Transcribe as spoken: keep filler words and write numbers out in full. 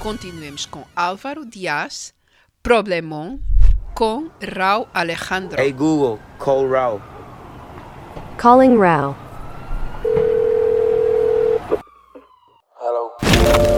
continuemos com Álvaro Dias, Problemon, com Raul Alejandro. Hey Google, call Raul. Calling Rao.